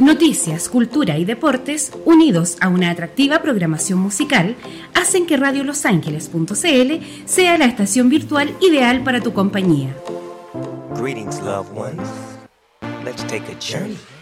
Noticias, cultura y deportes, unidos a una atractiva programación musical, hacen que radiolosangeles.cl sea la estación virtual ideal para tu compañía. Greetings, loved ones. Let's take a journey.